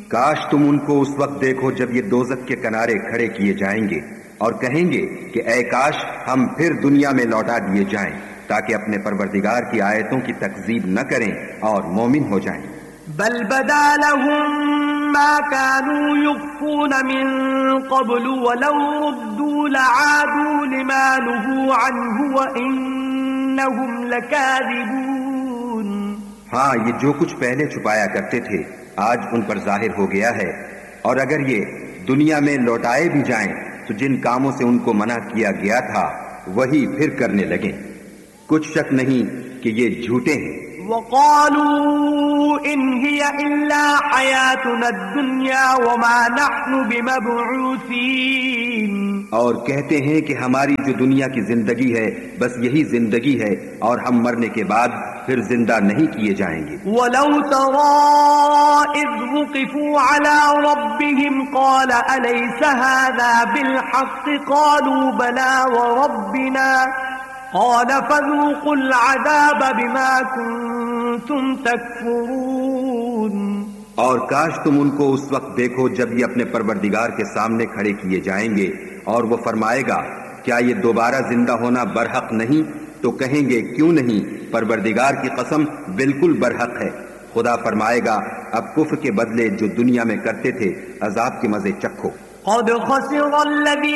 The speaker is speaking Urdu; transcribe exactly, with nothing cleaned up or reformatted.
کاش تم ان کو اس وقت دیکھو جب یہ دوزخ کے کنارے کھڑے کیے جائیں گے اور کہیں گے کہ اے کاش ہم پھر دنیا میں لوٹا دیے جائیں تاکہ اپنے پروردگار کی آیتوں کی تکذیب نہ کریں اور مومن ہو جائیں. بل بدا لهم ما كانوا يخفون من قبل ولو ردوا لعادوا لما نهوا عنه وإنهم لكاذبون. ہاں یہ جو کچھ پہلے چھپایا کرتے تھے آج ان پر ظاہر ہو گیا ہے، اور اگر یہ دنیا میں لوٹائے بھی جائیں تو جن کاموں سے ان کو منع کیا گیا تھا وہی پھر کرنے لگیں. کچھ شک نہیں کہ یہ جھوٹے ہیں. وقالوا إن هي إلا حياتنا الدنيا وما نحن بمبعوثين. اور کہتے ہیں کہ ہماری جو دنیا کی زندگی ہے بس یہی زندگی ہے اور ہم مرنے کے بعد پھر زندہ نہیں کیے جائیں گے. ولو ترى إذ وقفوا على ربهم قال أليس هذا بالحق قالوا بلى وربنا قال فذوقوا العذاب بما كنتم تكفرون. اور کاش تم ان کو اس وقت دیکھو جب یہ اپنے پروردگار کے سامنے کھڑے کیے جائیں گے اور وہ فرمائے گا کیا یہ دوبارہ زندہ ہونا برحق نہیں؟ تو کہیں گے کیوں نہیں، پروردگار کی قسم بالکل برحق ہے. خدا فرمائے گا اب کفر کے بدلے جو دنیا میں کرتے تھے عذاب کے مزے چکھو. قد خسر الذين